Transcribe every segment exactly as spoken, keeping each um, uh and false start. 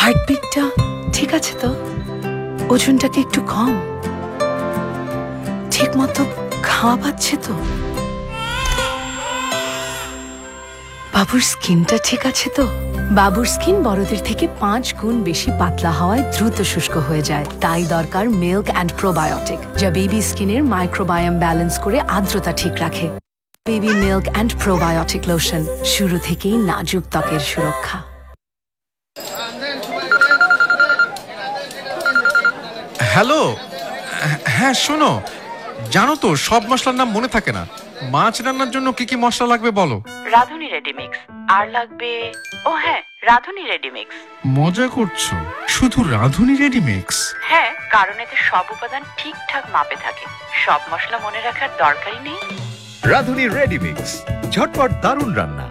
হার্টবিটটা ঠিক আছে তো? ওজনটা কি একটু কম? ঠিক মতো খাওয়া পাচ্ছে তো? বাবুর স্কিনটা ঠিক আছে তো? বাবুর স্কিন বড়দের থেকে পাঁচ গুণ বেশি পাতলা হওয়ায় দ্রুত শুষ্ক হয়ে যায়। তাই দরকার মিল্ক অ্যান্ড প্রোবায়োটিক, যা বেবি স্কিনের মাইক্রোবায়োম ব্যালেন্স করে আর্দ্রতা ঠিক রাখে। Baby milk and probiotic lotion, শুরু থেকেই নাজুক ত্বকের সুরক্ষা। হ্যালো, হ্যাঁ শোনো, জানো তো সব মশলার নাম মনে থাকে না। মাছ রান্নার জন্য কি কি মশলা লাগবে বলো? রাঁধুনি রেডিমিক্স। আর লাগবে, ও হ্যাঁ, রাঁধুনি রেডিমিক্স। মজা করছো? শুধু রাঁধুনি রেডিমিক্স? হ্যাঁ, কারণ এতে সব উপাদান ঠিকঠাক মাপে থাকে। সব মশলা মনে রাখার দরকারই নেই। রাঁধুনি রেডিমিক্স, ঝটপট দারুণ রান্না।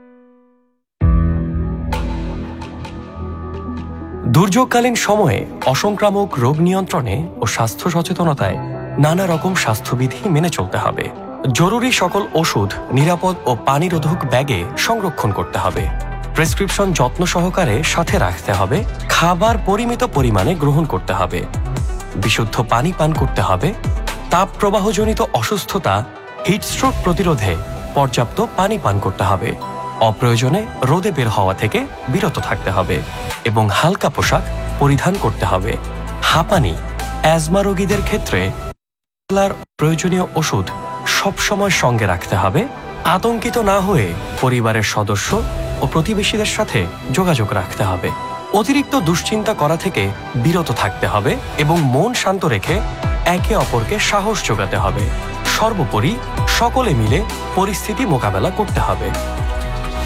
দুর্যোগকালীন সময়ে অসংক্রামক রোগ নিয়ন্ত্রণে ও স্বাস্থ্য সচেতনতায় নানা রকম স্বাস্থ্যবিধি মেনে চলতে হবে। জরুরি সকল ওষুধ নিরাপদ ও পানিরোধক ব্যাগে সংরক্ষণ করতে হবে। প্রেসক্রিপশন যত্ন সহকারে সাথে রাখতে হবে। খাবার পরিমিত পরিমাণে গ্রহণ করতে হবে। বিশুদ্ধ পানি পান করতে হবে। তাপ প্রবাহজনিত অসুস্থতা, হিটস্ট্রোক প্রতিরোধে পর্যাপ্ত পানি পান করতে হবে। অপ্রয়োজনে রোদে বের হওয়া থেকে বিরত থাকতে হবে এবং হালকা পোশাক পরিধান করতে হবে। হাঁপানি, অ্যাজমা রোগীদের ক্ষেত্রে প্রয়োজনীয় ওষুধ সবসময় সঙ্গে রাখতে হবে। আতঙ্কিত না হয়ে পরিবারের সদস্য ও প্রতিবেশীদের সাথে যোগাযোগ রাখতে হবে। অতিরিক্ত দুশ্চিন্তা করা থেকে বিরত থাকতে হবে এবং মন শান্ত রেখে একে অপরকে সাহস যোগাতে হবে। সর্বোপরি সকলে মিলে পরিস্থিতি মোকাবেলা করতে হবে।